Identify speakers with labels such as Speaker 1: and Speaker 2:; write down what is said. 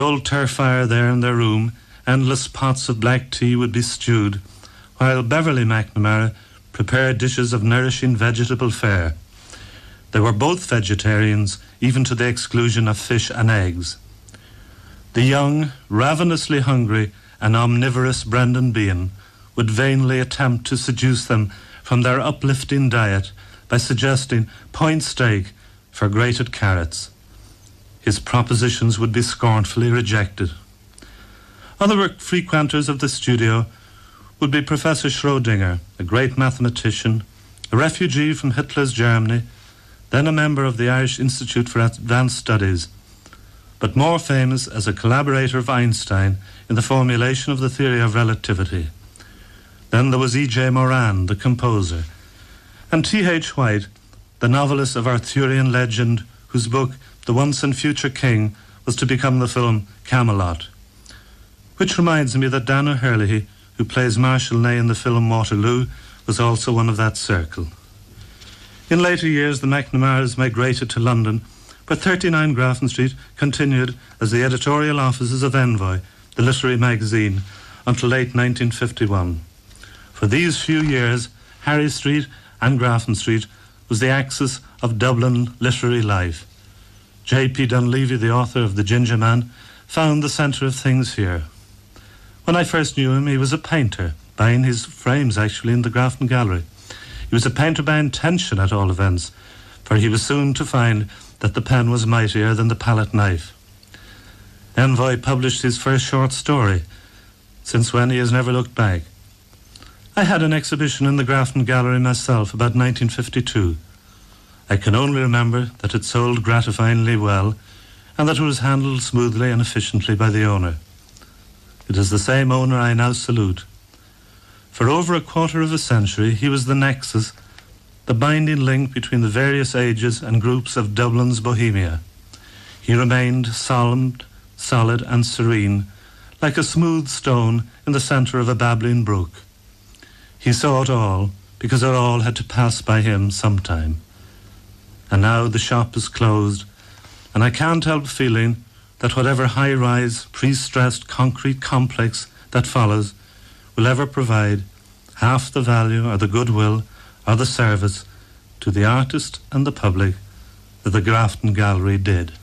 Speaker 1: old turf fire there in their room, endless pots of black tea would be stewed, while Beverly McNamara prepared dishes of nourishing vegetable fare. They were both vegetarians, even to the exclusion of fish and eggs. The young, ravenously hungry and omnivorous Brendan Behan would vainly attempt to seduce them from their uplifting diet by suggesting point steak for grated carrots. His propositions would be scornfully rejected. Other frequenters of the studio would be Professor Schrödinger, a great mathematician, a refugee from Hitler's Germany, then a member of the Irish Institute for Advanced Studies, but more famous as a collaborator of Einstein in the formulation of the theory of relativity. Then there was E.J. Moran, the composer, and T.H. White, the novelist of Arthurian legend, whose book, The Once and Future King, was to become the film Camelot. Which reminds me that Dan O'Herlihy, who plays Marshal Ney in the film Waterloo, was also one of that circle. In later years, the McNamaras migrated to London, where 39 Grafton Street continued as the editorial offices of Envoy, the literary magazine, until late 1951. For these few years, Harry Street and Grafton Street was the axis of Dublin literary life. J.P. Dunleavy, the author of The Ginger Man, found the centre of things here. When I first knew him, he was a painter, buying his frames actually in the Grafton Gallery. He was a painter by intention at all events, for he was soon to find that the pen was mightier than the palette knife. Envoy published his first short story, since when he has never looked back. I had an exhibition in the Grafton Gallery myself about 1952. I can only remember that it sold gratifyingly well and that it was handled smoothly and efficiently by the owner. It is the same owner I now salute. For over a quarter of a century, he was the nexus, the binding link between the various ages and groups of Dublin's Bohemia. He remained solemn, solid and serene, like a smooth stone in the centre of a babbling brook. He saw it all, because it all had to pass by him sometime. And now the shop is closed, and I can't help feeling that whatever high-rise, pre-stressed concrete complex that follows will ever provide half the value or the goodwill or the service to the artist and the public that the Grafton Gallery did.